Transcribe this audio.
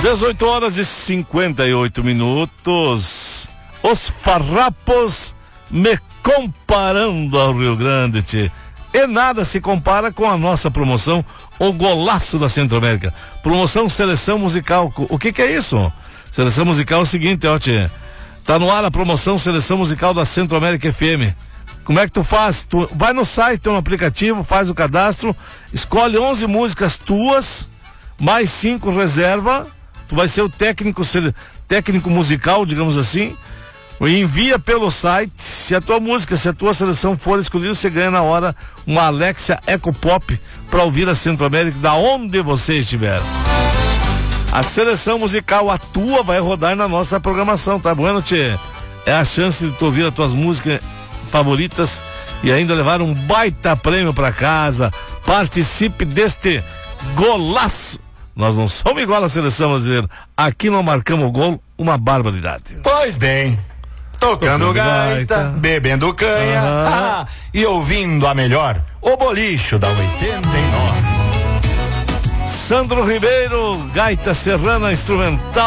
18 horas e 58 minutos. Os farrapos me comparando ao Rio Grande, tchê. E nada se compara com a nossa promoção, o Golaço da Centro-América. Promoção Seleção Musical. O que é isso? Seleção Musical é o seguinte, ó, tchê. Tá no ar a promoção Seleção Musical da Centro-América FM. Como é que tu faz? Tu vai no site, no aplicativo, faz o cadastro, escolhe 11 músicas tuas, mais 5 reserva. Tu vai ser o técnico musical, digamos assim. Envia pelo site. Se a tua música, se a tua seleção for escolhida, você ganha na hora uma Alexa Eco Pop para ouvir a Centro-América da onde você estiver. A seleção musical, a tua, vai rodar na nossa programação, tá bueno, tchê? É a chance de tu ouvir as tuas músicas favoritas e ainda levar um baita prêmio para casa. Participe deste golaço. Nós não somos igual à seleção brasileira. Aqui não marcamos gol, uma barbaridade. Pois bem, tocando gaita, bebendo canha, e ouvindo a melhor, o bolicho da 89. Sandro Ribeiro, gaita serrana instrumental.